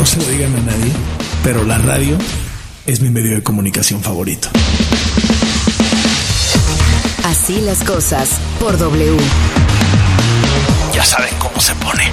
se lo digan a nadie, pero la radio es mi medio de comunicación favorito. Así las cosas por W. Ya saben cómo se pone.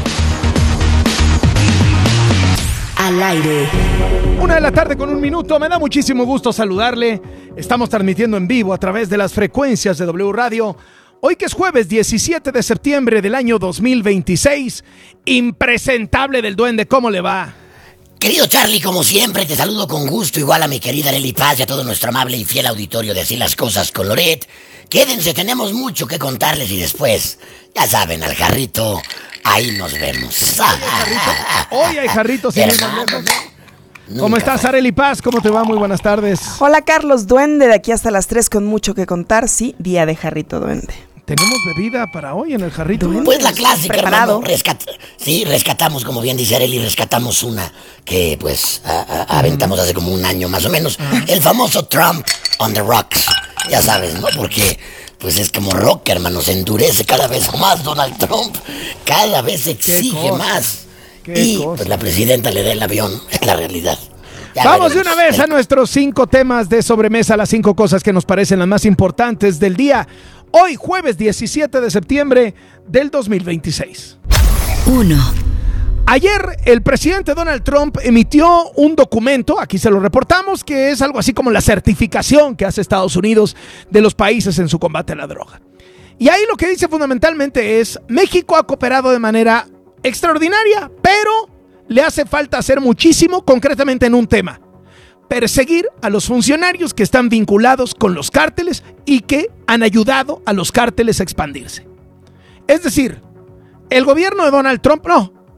Al aire. 1:01 p.m. Me da muchísimo gusto saludarle. Estamos transmitiendo en vivo a través de las frecuencias de W Radio. Hoy que es jueves 17 de septiembre del año 2026. Impresentable del duende, ¿cómo le va? Querido Charlie, como siempre, te saludo con gusto, igual a mi querida Lely Paz y a todo nuestro amable y fiel auditorio de Así las Cosas con Loret. Quédense, tenemos mucho que contarles y después, ya saben, al jarrito, ahí nos vemos. Hoy hay jarritos y ¿Cómo estás, Arely Paz? ¿Cómo te va? Muy buenas tardes. Hola, Carlos Duende, de aquí hasta las 3 con mucho que contar. Sí, día de jarrito Duende. ¿Tenemos bebida para hoy en el jarrito? Pues la clásica, preparado. Hermano. Rescatamos, como bien dice Arely, rescatamos una que pues aventamos hace como un año más o menos. El famoso Trump on the Rocks. Ya sabes, ¿no? Porque pues es como rock, hermano, se endurece cada vez más Donald Trump. Cada vez exige más. Y pues la presidenta le da el avión, es la realidad. Vamos de una vez a nuestros 5 temas de sobremesa, las 5 cosas que nos parecen las más importantes del día. Hoy, jueves 17 de septiembre del 2026. 1. Ayer el presidente Donald Trump emitió un documento, aquí se lo reportamos, que es algo así como la certificación que hace Estados Unidos de los países en su combate a la droga. Y ahí lo que dice fundamentalmente es: México ha cooperado de manera extraordinaria, pero le hace falta hacer muchísimo, concretamente en un tema: perseguir a los funcionarios que están vinculados con los cárteles y que han ayudado a los cárteles a expandirse. Es decir, el gobierno de Donald Trump,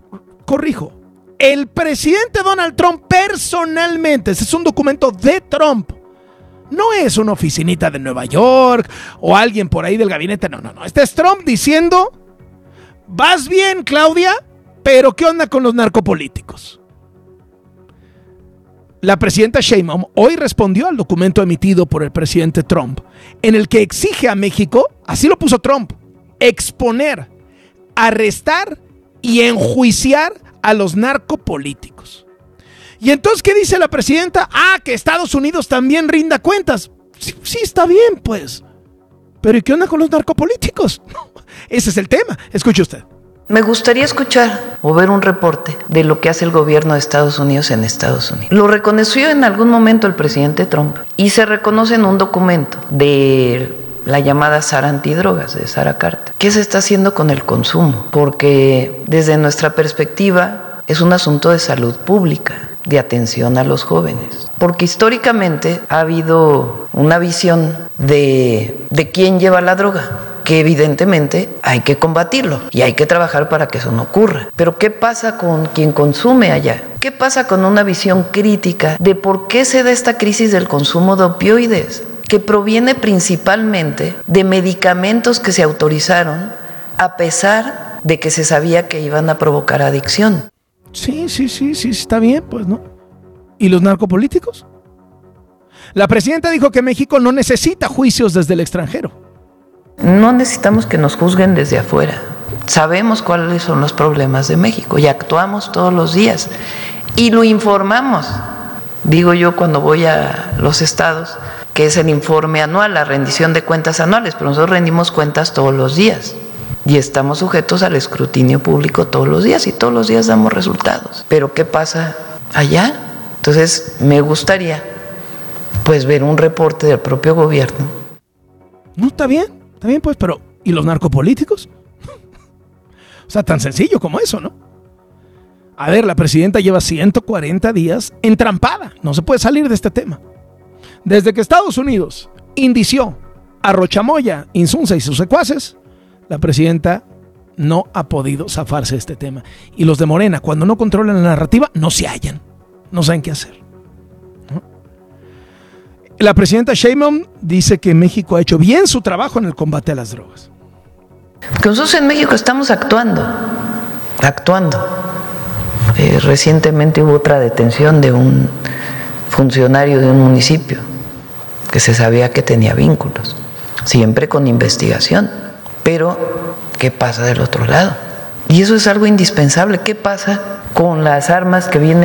el presidente Donald Trump personalmente, ese es un documento de Trump, no es una oficinita de Nueva York o alguien por ahí del gabinete, no, este es Trump diciendo: vas bien, Claudia, pero ¿qué onda con los narcopolíticos? La presidenta Sheinbaum hoy respondió al documento emitido por el presidente Trump, en el que exige a México, así lo puso Trump, exponer, arrestar y enjuiciar a los narcopolíticos. Y entonces, ¿qué dice la presidenta? Que Estados Unidos también rinda cuentas. Sí, está bien, pues. Pero ¿y qué onda con los narcopolíticos? Ese es el tema. Escuche usted. Me gustaría escuchar o ver un reporte de lo que hace el gobierno de Estados Unidos en Estados Unidos. Lo reconoció en algún momento el presidente Trump y se reconoce en un documento de la llamada Sara Antidrogas, de Sara Carter. ¿Qué se está haciendo con el consumo? Porque desde nuestra perspectiva es un asunto de salud pública, de atención a los jóvenes. Porque históricamente ha habido una visión de quién lleva la droga, que evidentemente hay que combatirlo y hay que trabajar para que eso no ocurra. Pero ¿qué pasa con quien consume allá? ¿Qué pasa con una visión crítica de por qué se da esta crisis del consumo de opioides, que proviene principalmente de medicamentos que se autorizaron a pesar de que se sabía que iban a provocar adicción? Sí, está bien, pues, ¿no? ¿Y los narcopolíticos? La presidenta dijo que México no necesita juicios desde el extranjero. No necesitamos que nos juzguen desde afuera. Sabemos cuáles son los problemas de México y actuamos todos los días y lo informamos. Digo yo cuando voy a los estados, que es el informe anual, la rendición de cuentas anuales, pero nosotros rendimos cuentas todos los días y estamos sujetos al escrutinio público todos los días y todos los días damos resultados. Pero ¿qué pasa allá? Entonces me gustaría pues ver un reporte del propio gobierno. No, está bien pues, pero ¿y los narcopolíticos? O sea, tan sencillo como eso, ¿no? A ver, la presidenta lleva 140 días entrampada, no se puede salir de este tema. Desde que Estados Unidos indició a Rochamoya, Insunza y sus secuaces, la presidenta no ha podido zafarse de este tema. Y los de Morena, cuando no controlan la narrativa, no se hallan, no saben qué hacer, ¿no? La presidenta Sheinbaum dice que México ha hecho bien su trabajo en el combate a las drogas. Porque nosotros en México estamos actuando. Recientemente hubo otra detención de un funcionario de un municipio que se sabía que tenía vínculos, siempre con investigación. Pero, ¿qué pasa del otro lado? Y eso es algo indispensable. ¿Qué pasa con las armas que vienen